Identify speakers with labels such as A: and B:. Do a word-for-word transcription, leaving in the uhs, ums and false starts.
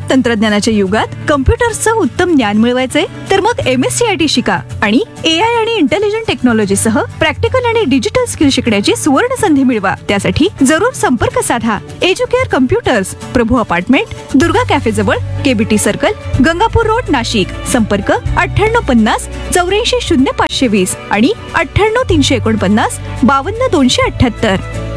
A: तंत्रज्ञानाच्या युगात कम्प्युटर्सचं उत्तम ज्ञान मिळवायचंय तर मग M S C I T शिका आणि ए आय आणि इंटेलिजंट टेक्नॉलॉजी सह प्रॅक्टिकल आणि डिजिटल स्किल शिकण्याची सुवर्ण संधी मिळवा. त्यासाठी जरूर संपर्क साधा. एज्युकेअर कम्प्युटर्स, प्रभू अपार्टमेंट, दुर्गा कॅफे जवळ, KBT circle, Gangapur road, Nashik. संपर्क अठ्ठ्याण्णव पन्नास चौऱ्याऐंशी शून्य पाचशे वीस आणि अठ्ठ्याण्णव तीनशे एकोणपन्नास बावन्न दोनशे अठ्ठ्याहत्तर.